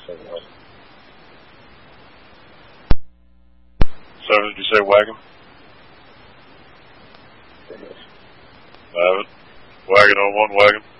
Seven, did you say wagon? Wagon on one wagon.